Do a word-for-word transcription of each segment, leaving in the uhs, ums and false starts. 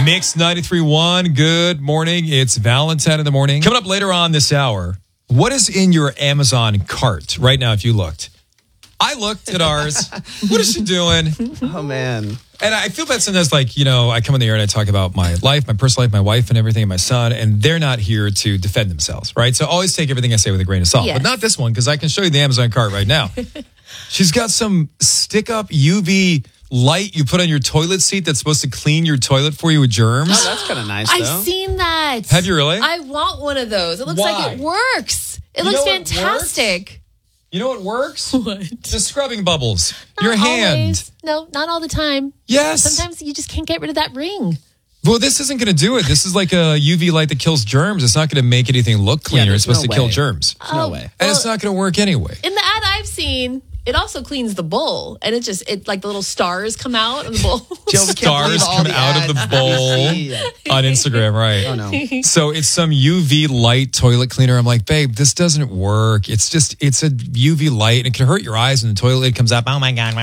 Mix ninety-three point one. Good morning. It's Valentine in the morning. Coming up later on this hour, what is in your Amazon cart right now if you looked? I looked at ours. What is she doing? Oh, man. And I feel bad sometimes, like, you know, I come on the air and I talk about my life, my personal life, my wife and everything, and my son, and they're not here to defend themselves, right? So always take everything I say with a grain of salt. Yes. But not this one, because I can show you the Amazon cart right now. She's got some stick-up U V light you put on your toilet seat that's supposed to clean your toilet for you with germs. Oh, that's kind of nice, though. I've seen that. Have you really? I want one of those. It looks Why? like it works. It You looks know what fantastic. You know what works? What? The scrubbing bubbles. Not your hand. always. No, not all the time. Yes. Sometimes you just can't get rid of that ring. Well, this isn't going to do it. This is like a U V light that kills germs. It's not going to make anything look cleaner. Yeah, it's supposed no to kill way. germs. No Oh, way. And well, it's not going to work anyway. in the ad I've seen, it also cleans the bowl, and it just it like the little stars come out of the bowl. Jill, we can't believe Stars all come the out of the ads bowl we see. on Instagram, right? Oh, no. So it's some U V light toilet cleaner. I'm like, babe, this doesn't work. It's just, it's a U V light and it can hurt your eyes when the toilet lid comes up. Oh my God.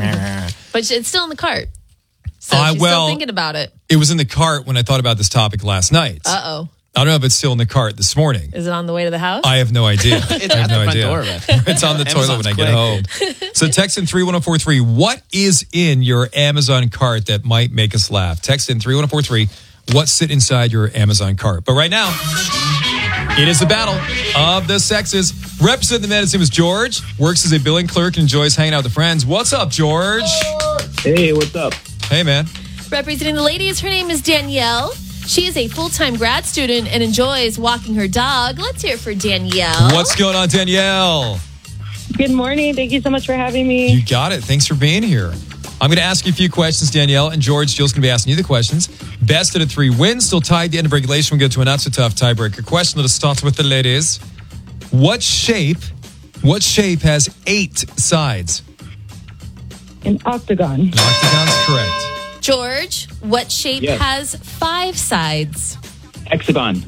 But it's still in the cart. So Uh, she's well- still thinking about it. It was in the cart when I thought about this topic last night. Uh oh. I don't know if it's still in the cart this morning. Is it on the way to the house? I have no idea. It's I have at no the front idea. door, Beth. It's on the toilet Amazon's when I get quick. home. So text in three one zero four three. What is in your Amazon cart that might make us laugh? Text in three one zero four three. What's sit inside your Amazon cart? But right now, it is the battle of the sexes. Representing the man, his name is George. Works as a billing clerk and enjoys hanging out with friends. What's up, George? Hey, what's up? Hey, man. Representing the ladies, her name is Danielle. She is a full-time grad student and enjoys walking her dog. Let's hear it for Danielle. What's going on, Danielle? Good morning. Thank you so much for having me. You got it. Thanks for being here. I'm going to ask you a few questions, Danielle, and George, Jill's going to be asking you the questions. Best of the three wins. Still tied at the end of regulation. We'll go to a not-so-tough tiebreaker question. Let us start with the ladies. What shape, what shape has eight sides? An octagon. An octagon's correct. George, what shape Yes. has five sides? Hexagon.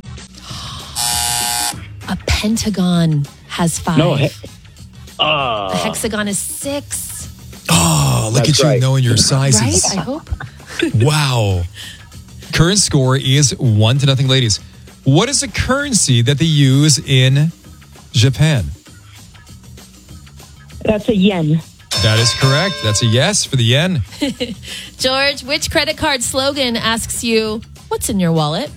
A pentagon has five. No, he- A uh, hexagon is six. Oh, look That's at you right. knowing your Right? sizes. I hope. Wow. Current score is one to nothing, ladies. What is the currency that they use in Japan? that's a yen. That is correct. That's a yes for the yen. George, which credit card slogan asks you, what's in your wallet?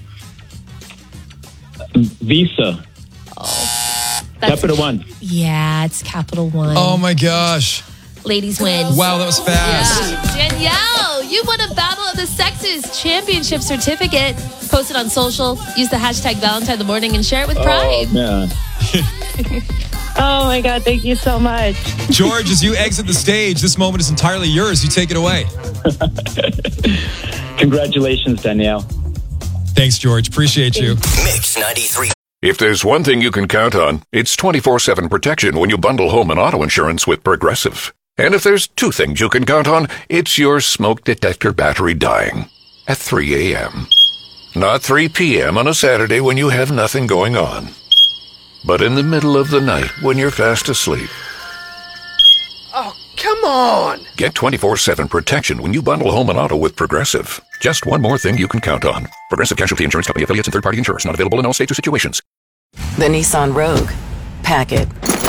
Visa. That's, Capital One. yeah, it's Capital One. Oh my gosh. Ladies win. Wow, that was fast. Yeah. Danielle, you won a Battle of the Sexes championship certificate. Post it on social. Use the hashtag Valentine in the morning and share it with pride. Oh, man. Oh, my God. Thank you so much. George, as you exit the stage, this moment is entirely yours. You take it away. Congratulations, Danielle. Thanks, George. Appreciate you. Mix ninety-three. If there's one thing you can count on, it's twenty-four seven protection when you bundle home and auto insurance with Progressive. And if there's two things you can count on, it's your smoke detector battery dying at three a.m. Not three p.m. on a Saturday when you have nothing going on, but in the middle of the night when you're fast asleep. Oh, come on! Get twenty-four seven protection when you bundle home and auto with Progressive. Just one more thing you can count on. Progressive Casualty Insurance Company affiliates and third-party insurers. Not available in all states or situations. The Nissan Rogue. Pack it.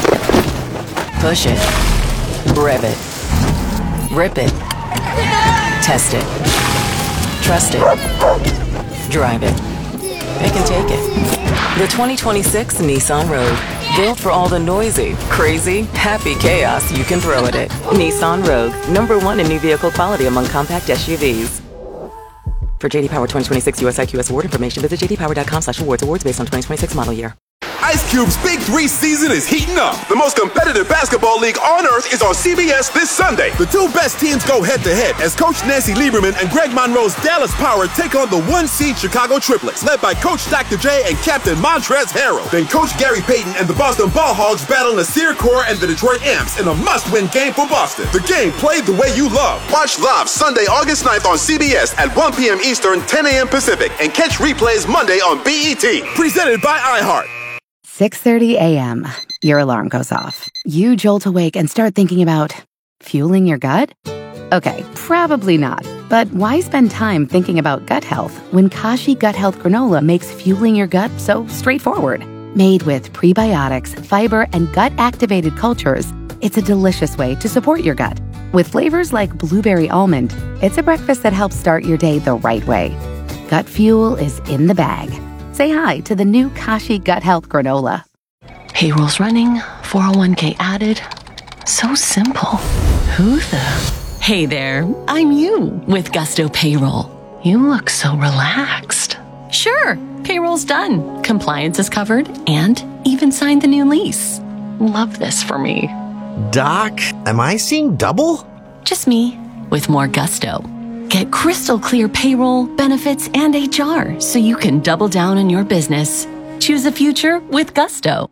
Push it. Rev it. Rip it. Test it. Trust it. Drive it. It can take it. The twenty twenty-six Nissan Rogue. Built for all the noisy, crazy, happy chaos you can throw at it. Nissan Rogue. Number one in new vehicle quality among compact S U Vs. For J D Power twenty twenty-six U S I Q S award information, visit j d power dot com slash awards. Awards based on twenty twenty-six model year. Ice Cube's Big Three season is heating up. The most competitive basketball league on earth is on C B S this Sunday. The two best teams go head-to-head as Coach Nancy Lieberman and Greg Monroe's Dallas Power take on the one-seed Chicago Triplets, led by Coach Doctor J and Captain Montrezl Harrell. Then Coach Gary Payton and the Boston Ball Hogs battle Nasir Kaur and the Detroit Amps in a must-win game for Boston. The game played the way you love. Watch live Sunday, August ninth on C B S at one p.m. Eastern, ten a.m. Pacific, and catch replays Monday on B E T. Presented by iHeart. six thirty a.m. Your alarm goes off. You jolt awake and start thinking about fueling your gut? Okay, probably not. But But why spend time thinking about gut health when Kashi Gut Health Granola makes fueling your gut so straightforward? Made with prebiotics, fiber, and gut-activated cultures, it's a delicious way to support your gut. With flavors like blueberry almond, it's a breakfast that helps start your day the right way. Gut fuel is in the bag. Say hi to the new Kashi Gut Health Granola. Payroll's running, four oh one k added. So simple. Who the... Hey there, I'm you with Gusto Payroll. You look so relaxed. Sure, payroll's done. Compliance is covered and even signed the new lease. Love this for me. Doc, am I seeing double? Just me with more gusto. Get crystal clear payroll, benefits, and H R so you can double down on your business. Choose a future with Gusto.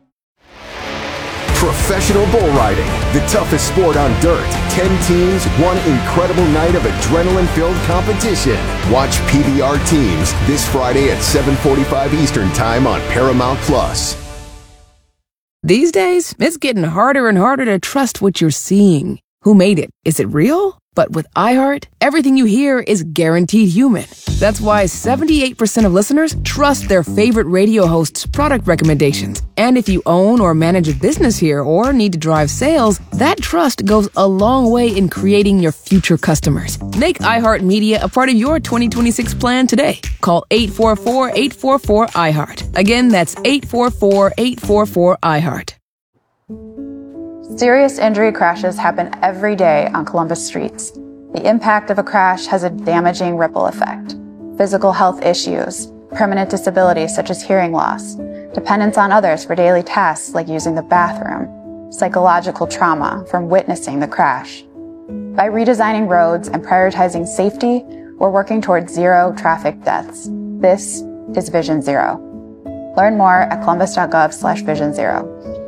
Professional bull riding, the toughest sport on dirt. Ten teams, one incredible night of adrenaline-filled competition. Watch P B R Teams this Friday at seven forty-five Eastern Time on Paramount Plus. These days, it's getting harder and harder to trust what you're seeing. Who made it? Is it real? But with iHeart, everything you hear is guaranteed human. That's why seventy-eight percent of listeners trust their favorite radio host's product recommendations. And if you own or manage a business here or need to drive sales, that trust goes a long way in creating your future customers. Make iHeartMedia a part of your twenty twenty-six plan today. Call eight four four, eight four four, iHeart. Again, that's eight four four, eight four four, iHeart. Serious injury crashes happen every day on Columbus streets. The impact of a crash has a damaging ripple effect. Physical health issues, permanent disabilities such as hearing loss, dependence on others for daily tasks like using the bathroom, psychological trauma from witnessing the crash. By redesigning roads and prioritizing safety, we're working towards zero traffic deaths. This is Vision Zero. Learn more at columbus.gov slash vision zero.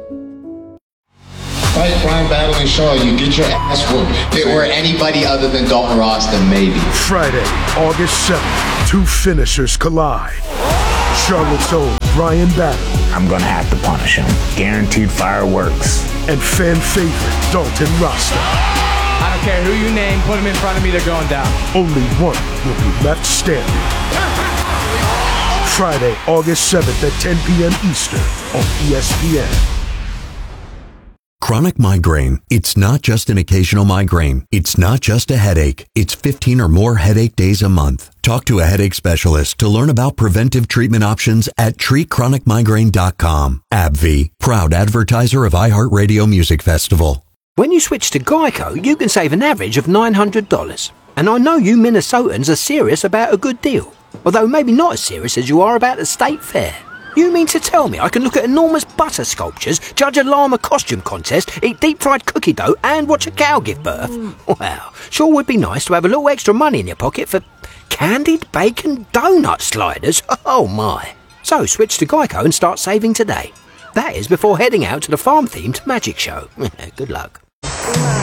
Fight crime, battling Shaw, you get your ass whooped. If it were anybody other than Dalton Ross, then maybe. Friday, August seventh, two finishers collide. Charlotte's own Brian Battle. I'm gonna have to punish him. Guaranteed fireworks. And fan favorite Dalton Rasta. I don't care who you name, put him in front of me, they're going down. Only one will be left standing. Friday, August seventh at ten p.m. Eastern on E S P N. Chronic migraine. It's not just an occasional migraine. It's not just a headache. It's fifteen or more headache days a month. Talk to a headache specialist to learn about preventive treatment options at treat chronic migraine dot com. AbbVie, proud advertiser of iHeartRadio Music Festival. When you switch to Geico, you can save an average of nine hundred dollars. And I know you Minnesotans are serious about a good deal. Although maybe not as serious as you are about the state fair. You mean to tell me I can look at enormous butter sculptures, judge a llama costume contest, eat deep-fried cookie dough and watch a cow give birth? Well, sure would be nice to have a little extra money in your pocket for candied bacon donut sliders. Oh my. So switch to Geico and start saving today. That is before heading out to the farm-themed magic show. Good luck.